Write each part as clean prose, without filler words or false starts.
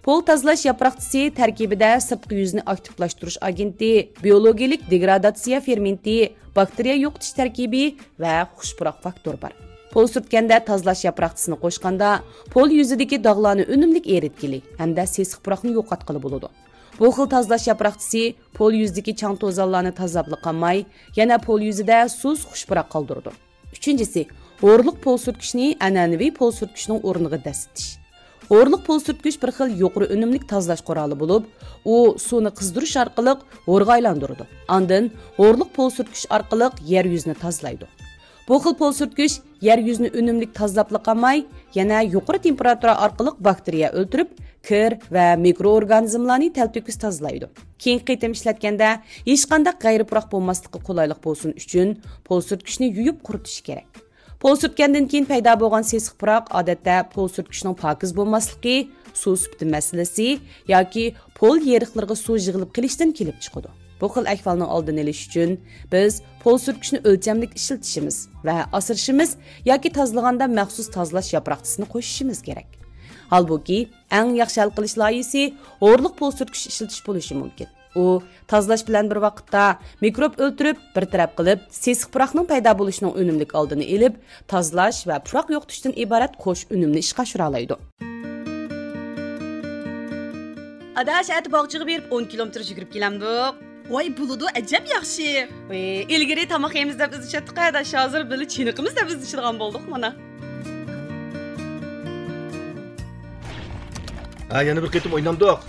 Pol tozalash yaproqchisi tarkibida sirtqi yuzni aktivlashtirish agenti, biologik degradatsiya fermenti, bakteriya yo'qotish tarkibi va xushpuroq faktor bor. Pol surtganda tozalash yaproqchisini qo'shganda pol yuzidagi dog'larni unumlik eritkili hamda sesiq puroqni yo'qotqili bo'ladi. Bu xil tozalash yaproqchisi pol yuzidagi chang to'zonlarni tozalab qolmay, yana pol yuzida suz xushpuroq qoldiradi. Uchinchisi, o'rliq pol surtkichni an'anaviy pol surtkichning o'rniga dasitish. O'rliq pol surtgich bir xil yuqori unumlik tozalash quroli bo'lib, u suvni qizdirish orqali o'rg'a aylantiradi. Ondan o'rliq pol surtgich orqali yer yuzini tozalaydi. Bu xil pol surtgich yer yuzini unumlik tozalab qolmay, yana yuqori temperatura orqali bakteriya o'ldirib, kir va mikroorganizmlarni talto'kis tozalaydi. Keyingi qitim ishlatganda hech qanday g'ayripuroq bo'lmasligi qulaylik bo'lsin uchun pol surtgichni yuvib quritish kerak. Pol surtgandan keyin paydo bo'lgan sesiq puroq odatda pol surtgichning pokiz bo'lmasligi, suv sifati masalasi yoki pol yeriqlariga suv yig'ilib qilishdan kelib chiqadi. Bu xil ahvolni oldini olish uchun biz pol surtgichni o'lchamlik ishlatishimiz va asirishimiz yoki tozalaganda maxsus tozalash yaproqchisini qo'shishimiz kerak. Halbuki, eng yaxshi hal qilish loyihasi o'rliq pol surtgich ishlatish bo'lishi mumkin. U tozalash bilan bir vaqtda mikrob o'ldirib, bir taraf qilib, sesiq puroqning paydo bo'lishining unumlik oldini olib, tozalash va puroq yo'qotishdan iborat qo'sh unumni ishga oshira oladi. Adash ati bog'chiga berib 10 kilometr yugurib kelamdik. Voy buludu ajab yaxshi. Ilgari tomoq yeymiz deb biz chatdik, adash hozir bili chiniqimiz deb biz ishirgan bo'ldik mana. Yana bir qitim o'ynamdik.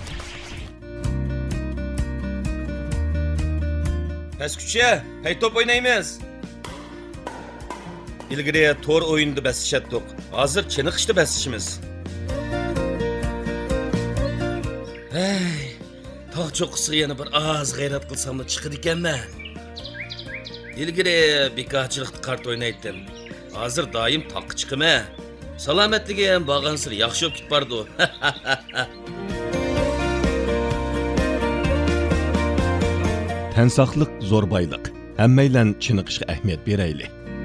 Pesküçe, hey top oynaymiz. İlgiri tor oyunda besişettik. Hazır çenik işte besişimiz. Hey, tağ çok kısa yana bir az gayret kılsam da çıkır ikenme. İlgiri birkaçılık kart oynaydım. Hazır daim takı çıkıma. Salametliğe bağansır yaxşı öp git bardı. Tensaqlıq zorbaylıq. Həmməylə çiniqişə əhmiyyət berəyli.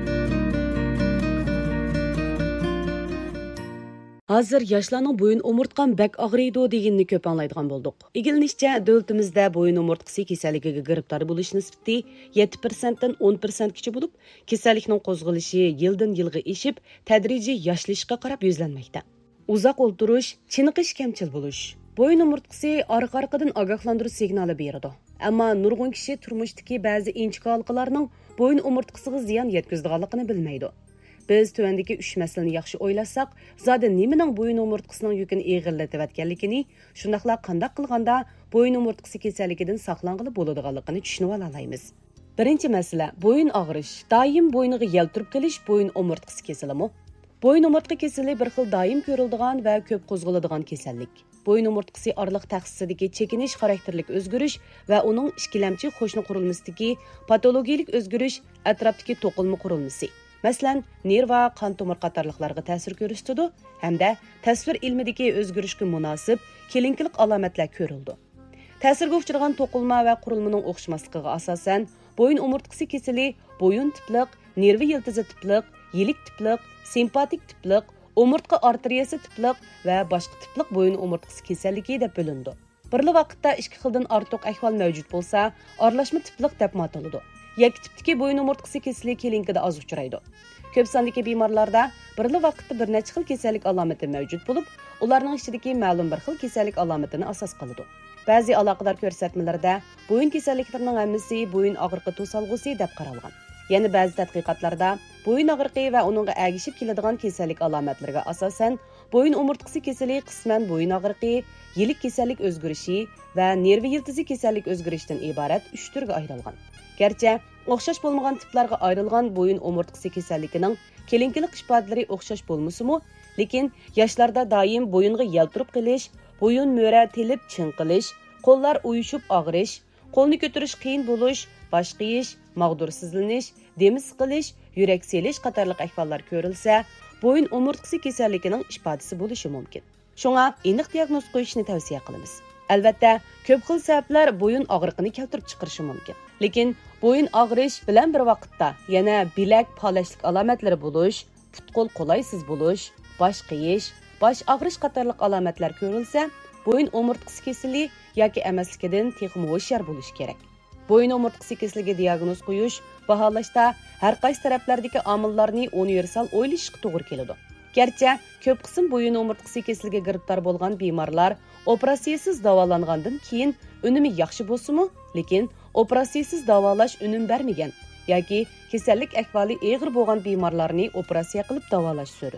Hazır yoshlarning bo'yin umurtqan bak og'riydi deganni ko'p anglaydigan bo'ldik. Igilnishcha, davlatimizda bo'yin umurtqasi kasalligiga giribtor bo'lish nisbati 7% dan 10% gacha bo'lib, kasallikning qo'zg'alishi yildan-yilga eshib, tadrijiy yoshlanishga qarab yuzlanmoqda. Uzoq o'ltirish, chiniqish kamchil bo'lish. Bo'yin umurtqasi orqa-orqadan ogohlantirish signali beradi. Ammo nurg'un kishi turmushdagi ba'zi inchik halqalarning bo'yin umurtqasiga ziyon yetkazadiganligini bilmaydi. Biz tövəndəki 3 məsələni yaxşı oylasak, zaten nimənin boyun umurtqısının yükünü eğirlətiyotganligini, şundaqla qandaq qılğanda boyun umurtqısı kasalligidan saqlanğılı bo'ladiganligini tushunib olaymiz. Birinchi masala boyun og'rish. Doim bo'yniga yeltirib qilish boyun umurtqasi kasalimi? Boyun umurtqa kasali bir xil doim ko'riladigan va ko'p qo'zg'aladigan kasallik. Boyun umurtqasi orliq taxsisidagi chekinish xarakterlik o'zgarish va uning ishkilamchi qo'shni qurilmasidagi patologik o'zgarish atrofdagi to'qilma qurilmasi. Masalan, nerv va qon tomir qatorliqlarga ta'sir ko'rsatadi hamda tasvir ilmidagi o'zgarishga munosib kelinkilik alomatlar ko'rildi. Ta'sirga uchragan to'qilma va qurilmaning o'xshamasligiga asosan bo'yin umurtqasi kasali bo'yin tipliq, nerv yiltizi tipliq, yilik tipliq, simpatik tipliq, umurtqa arteriyasi tipliq va boshqa tipliq bo'yin umurtqasi kasalligi deb bo'lindi. Birli vaqtda ikki xildan ortiq ahvol mavjud bo'lsa, aralashma tipliq deb ataladi. Yakki tipdagi bo'yin umurtqasi kasalligi kelinkida oz uchraydi. Ko'p sondagi bemorlarda birli vaqtda bir necha xil kasallik alomati mavjud bo'lib, ularning ichidagi ma'lum bir xil kasallik alomatini asos qiladi. Ba'zi aloqador ko'rsatmalarda bo'yin kasalliklarining hammasi bo'yin og'riqi to'salg'usi deb qaralgan. Yana ba'zi tadqiqotlarda bo'yin og'riqi va uningga ergashib keladigan kasallik alomatlariga asosan bo'yin umurtqasi kasali qisman bo'yin og'riqi, yilik kasallik o'zgarishi va nerv yiltizi kasallik o'zgarishidan iborat 3 turga ayrilgan. Gerçi o'xshash bo'lmagan tiplarga ayrilgan bo'yin umurtqasi kasalligining kelinkilik ifodalari o'xshash bo'lmasa-mu, lekin yoshlarda doim bo'yinga yaltirib qilish, bo'yin mo'ra telib chinqilish, qo'llar uyushib og'rish, qo'lni ko'tarish qiyin bo'lish, bosh qiyish, mag'dursizlanish, demiz qilish, yurak selish qatorliq ahvollar ko'rilsa, bo'yin umurtqasi kasalligining ifodasi bo'lishi mumkin. Shunga aniq diagnoz qo'yishni tavsiya qilamiz. Albatta, ko'p xil sabablar bo'yin og'riqini keltirib chiqarishi mumkin. Lekin bo'yin og'rish bilan bir vaqtda yana bilak palashlik alomatlari bo'lish, put-qo'l qo'laysiz bo'lish, bosh qiyish, bosh og'rish qatorliq alomatlar ko'rilsa, bo'yin o'murtqisi kasali yoki emasligidan texmi hushyor bo'lish kerak. Bo'yin o'murtqisi kasaliga diagnoz qo'yish, baholashda har qaysi taraflardagi omillarni universal o'ylashga to'g'ri keladi. Gerçi ko'p qism bo'yin o'murtqisi kasaliga giribtor bo'lgan bemorlar operatsiyasiz davolangandan keyin unumi yaxshi bo'lsa-mu, lekin operatsiyasiz davolash unum bermagan yoki kasallik ahvoli og'ir bo'lgan bemorlarni operatsiya qilib davolash zarur.